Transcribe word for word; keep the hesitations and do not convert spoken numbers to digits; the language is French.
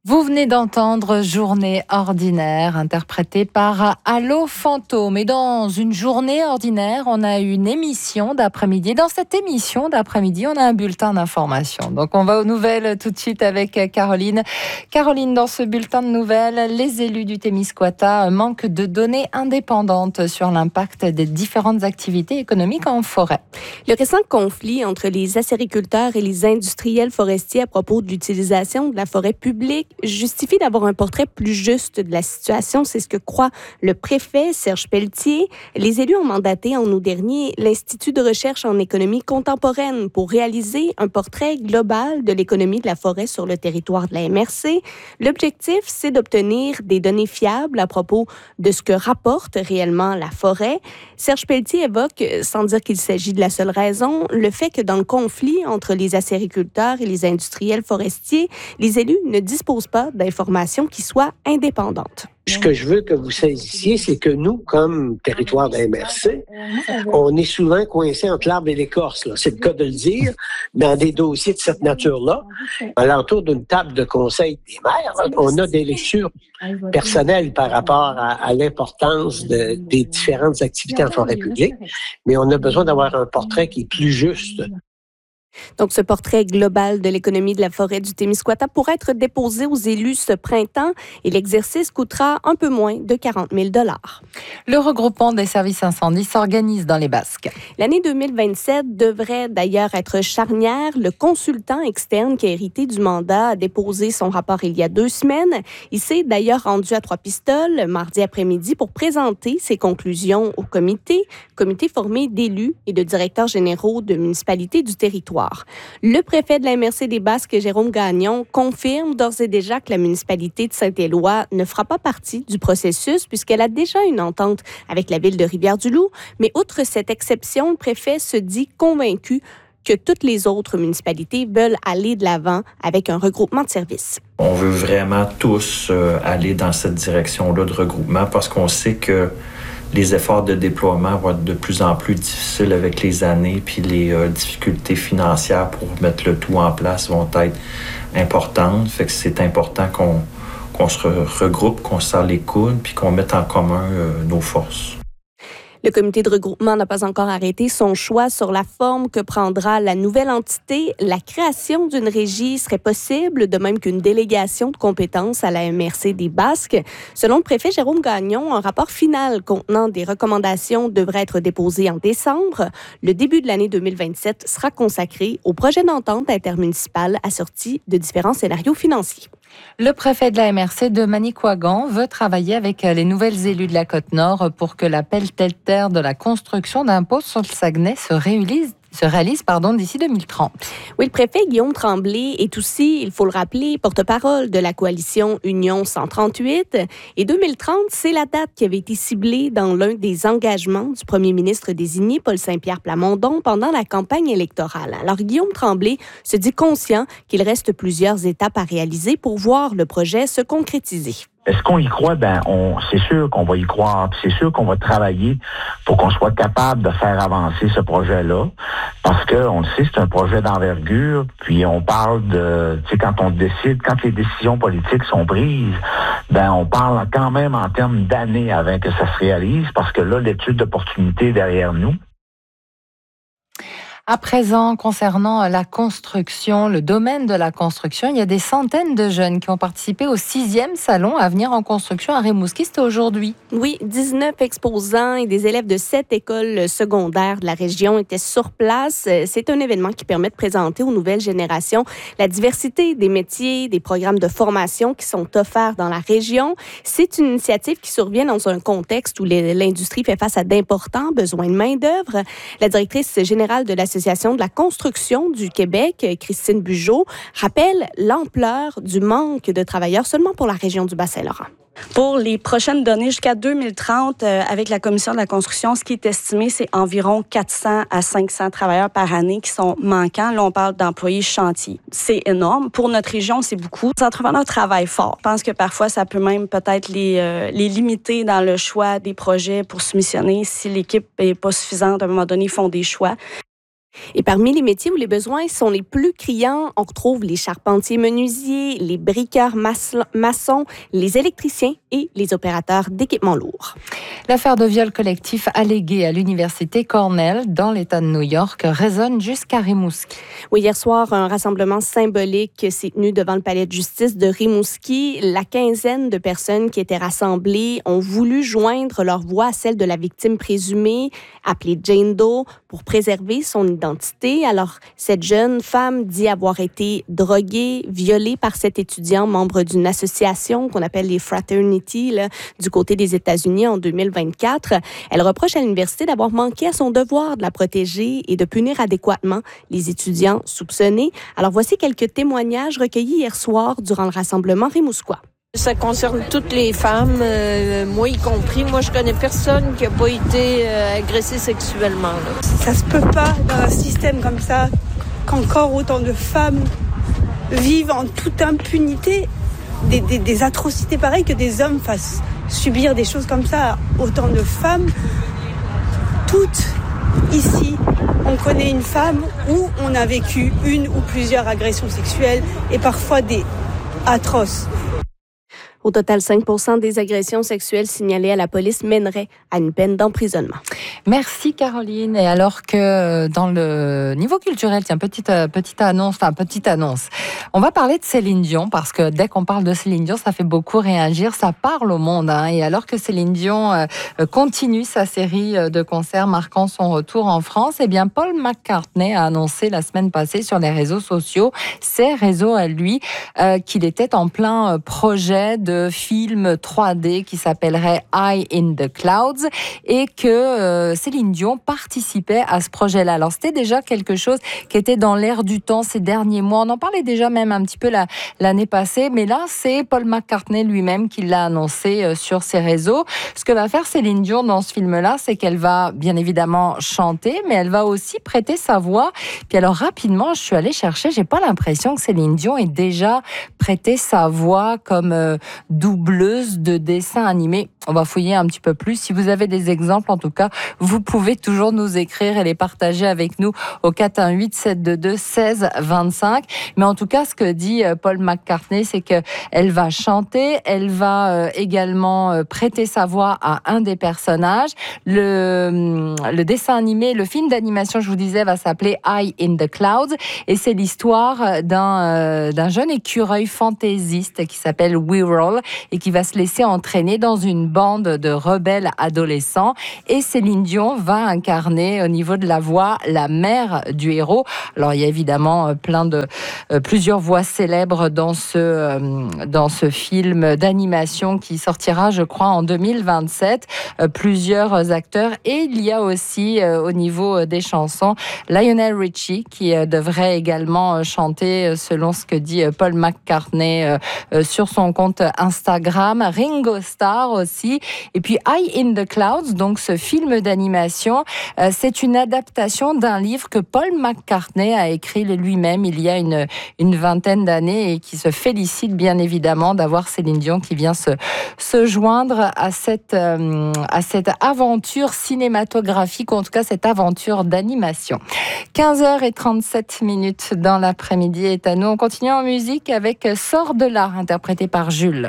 Vous venez d'entendre Journée ordinaire, interprétée par Allo Fantôme. Et dans une journée ordinaire, on a une émission d'après-midi. Dans cette émission d'après-midi, on a un bulletin d'information. Donc on va aux nouvelles tout de suite avec Caroline. Caroline, dans ce bulletin de nouvelles, les élus du Témiscouata manquent de données indépendantes sur l'impact des différentes activités économiques en forêt. Le récent conflit entre les acériculteurs et les industriels forestiers à propos de l'utilisation de la forêt publique justifie d'avoir un portrait plus juste de la situation. C'est ce que croit le préfet Serge Pelletier. Les élus ont mandaté en août dernier l'Institut de recherche en économie contemporaine pour réaliser un portrait global de l'économie de la forêt sur le territoire de la M R C. L'objectif, c'est d'obtenir des données fiables à propos de ce que rapporte réellement la forêt. Serge Pelletier évoque, sans dire qu'il s'agit de la seule raison, le fait que dans le conflit entre les acériculteurs et les industriels forestiers, les élus ne disposent pas d'informations qui soient indépendantes. Ce que je veux que vous saisissiez, c'est que nous, comme territoire de la M R C, on est souvent coincé entre l'arbre et l'écorce. Là. C'est le cas de le dire, dans des dossiers de cette nature-là. À l'entour d'une table de conseil des maires, là, on a des lectures personnelles par rapport à, à l'importance de, des différentes activités en forêt publique, mais on a besoin d'avoir un portrait qui est plus juste. Donc, ce portrait global de l'économie de la forêt du Témiscouata pourrait être déposé aux élus ce printemps et l'exercice coûtera un peu moins de quarante mille dollars. Le regroupement des services incendies s'organise dans les Basques. L'année deux mille vingt-sept devrait d'ailleurs être charnière. Le consultant externe qui a hérité du mandat a déposé son rapport il y a deux semaines. Il s'est d'ailleurs rendu à Trois-Pistoles mardi après-midi pour présenter ses conclusions au comité, comité formé d'élus et de directeurs généraux de municipalités du territoire. Le préfet de la M R C des Basques, Jérôme Gagnon, confirme d'ores et déjà que la municipalité de Saint-Éloi ne fera pas partie du processus puisqu'elle a déjà une entente avec la ville de Rivière-du-Loup. Mais outre cette exception, le préfet se dit convaincu que toutes les autres municipalités veulent aller de l'avant avec un regroupement de services. On veut vraiment tous euh, aller dans cette direction-là de regroupement parce qu'on sait que les efforts de déploiement vont être de plus en plus difficiles avec les années, puis les euh, difficultés financières pour mettre le tout en place vont être importantes. Fait que c'est important qu'on, qu'on se regroupe, qu'on se serre les coudes, puis qu'on mette en commun euh, nos forces. Le comité de regroupement n'a pas encore arrêté son choix sur la forme que prendra la nouvelle entité. La création d'une régie serait possible, de même qu'une délégation de compétences à la M R C des Basques. Selon le préfet Jérôme Gagnon, un rapport final contenant des recommandations devrait être déposé en décembre. Le début de l'année deux mille vingt-sept sera consacré au projet d'entente intermunicipale assorti de différents scénarios financiers. Le préfet de la M R C de Manicouagan veut travailler avec les nouvelles élus de la Côte-Nord pour que la pelletère de la construction d'un pont sur le Saguenay se réalise, se réalise pardon, d'ici deux mille trente. Oui, le préfet Guillaume Tremblay est aussi, il faut le rappeler, porte-parole de la coalition Union cent trente-huit. Et deux mille trente, c'est la date qui avait été ciblée dans l'un des engagements du premier ministre désigné, Paul Saint-Pierre Plamondon, pendant la campagne électorale. Alors, Guillaume Tremblay se dit conscient qu'il reste plusieurs étapes à réaliser pour voir le projet se concrétiser. Est-ce qu'on y croit? Ben, on, c'est sûr qu'on va y croire. Puis c'est sûr qu'on va travailler pour qu'on soit capable de faire avancer ce projet-là. Parce que, on le sait, c'est un projet d'envergure. Puis on parle de, tu sais, quand on décide, quand les décisions politiques sont prises, ben, on parle quand même en termes d'années avant que ça se réalise. Parce que là, l'étude d'opportunité est derrière nous. À présent, concernant la construction, le domaine de la construction, il y a des centaines de jeunes qui ont participé au sixième salon Avenir en construction à Rimouski. C'était aujourd'hui. Oui, dix-neuf exposants et des élèves de sept écoles secondaires de la région étaient sur place. C'est un événement qui permet de présenter aux nouvelles générations la diversité des métiers, des programmes de formation qui sont offerts dans la région. C'est une initiative qui survient dans un contexte où l'industrie fait face à d'importants besoins de main-d'œuvre. La directrice générale de l'Association de la construction du Québec, Christine Bugeaud, rappelle l'ampleur du manque de travailleurs seulement pour la région du Bas-Saint-Laurent. Pour les prochaines données jusqu'à deux mille trente, euh, avec la Commission de la construction, ce qui est estimé, c'est environ quatre cents à cinq cents travailleurs par année qui sont manquants. Là, on parle d'employés chantier. C'est énorme. Pour notre région, c'est beaucoup. Les entrepreneurs travaillent fort. Je pense que parfois, ça peut même peut-être les, euh, les limiter dans le choix des projets pour soumissionner. Si l'équipe n'est pas suffisante, à un moment donné, ils font des choix. Et parmi les métiers où les besoins sont les plus criants, on retrouve les charpentiers menuisiers, les briqueurs maçons, les électriciens et les opérateurs d'équipements lourds. L'affaire de viol collectif alléguée à l'université Cornell dans l'État de New York résonne jusqu'à Rimouski. Oui, hier soir, un rassemblement symbolique s'est tenu devant le palais de justice de Rimouski. La quinzaine de personnes qui étaient rassemblées ont voulu joindre leur voix à celle de la victime présumée, appelée Jane Doe, pour préserver son identité. Alors, cette jeune femme dit avoir été droguée, violée par cet étudiant membre d'une association qu'on appelle les Fraternity là, du côté des États-Unis en deux mille vingt-quatre. Elle reproche à l'université d'avoir manqué à son devoir de la protéger et de punir adéquatement les étudiants soupçonnés. Alors, voici quelques témoignages recueillis hier soir durant le rassemblement rimouskois. Ça concerne toutes les femmes, euh, moi y compris. Moi, je connais personne qui n'a pas été euh, agressé sexuellement. Là. Ça se peut pas dans un système comme ça qu'encore autant de femmes vivent en toute impunité des, des, des atrocités pareilles, que des hommes fassent subir des choses comme ça à autant de femmes. Toutes ici, on connaît une femme où on a vécu une ou plusieurs agressions sexuelles et parfois des atroces. Au total, cinq pour cent des agressions sexuelles signalées à la police mèneraient à une peine d'emprisonnement. Merci Caroline. Et alors que dans le niveau culturel, tiens, petite, petite annonce, enfin petite annonce. On va parler de Céline Dion parce que dès qu'on parle de Céline Dion, ça fait beaucoup réagir, ça parle au monde. Hein. Et alors que Céline Dion euh, continue sa série de concerts marquant son retour en France, eh bien Paul McCartney a annoncé la semaine passée sur les réseaux sociaux, ses réseaux à lui, euh, qu'il était en plein projet de film trois D qui s'appellerait High in the Clouds et que euh, Céline Dion participait à ce projet-là. Alors c'était déjà quelque chose qui était dans l'air du temps ces derniers mois. On en parlait déjà même un petit peu la, l'année passée, mais là c'est Paul McCartney lui-même qui l'a annoncé euh, sur ses réseaux. Ce que va faire Céline Dion dans ce film-là, c'est qu'elle va bien évidemment chanter, mais elle va aussi prêter sa voix. Puis alors rapidement, je suis allée chercher, j'ai pas l'impression que Céline Dion ait déjà prêté sa voix comme euh, doubleuse de dessins animés. On va fouiller un petit peu plus. Si vous avez des exemples, en tout cas, vous pouvez toujours nous écrire et les partager avec nous au quatre un huit, sept deux deux, un six deux cinq. Mais en tout cas, ce que dit Paul McCartney, c'est qu'elle va chanter, elle va également prêter sa voix à un des personnages. Le, le dessin animé, le film d'animation, je vous disais, va s'appeler High in the Clouds et c'est l'histoire d'un, d'un jeune écureuil fantaisiste qui s'appelle Weirol et qui va se laisser entraîner dans une bande de rebelles adolescents. Et Céline Dion va incarner au niveau de la voix la mère du héros. Alors il y a évidemment plein de euh, plusieurs voix célèbres dans ce euh, dans ce film d'animation qui sortira, je crois, en deux mille vingt-sept. Euh, plusieurs acteurs et il y a aussi euh, au niveau des chansons Lionel Richie qui euh, devrait également chanter selon ce que dit euh, Paul McCartney euh, euh, sur son compte Instagram, Ringo Starr aussi. Et puis High in the Clouds, donc ce film d'animation, euh, c'est une adaptation d'un livre que Paul McCartney a écrit lui-même il y a une, une vingtaine d'années et qui se félicite bien évidemment d'avoir Céline Dion qui vient se, se joindre à cette, euh, à cette aventure cinématographique, ou en tout cas cette aventure d'animation. quinze heures trente-sept minutes dans l'après-midi est à nous. On continue en musique avec Sors de là, interprété par Jules.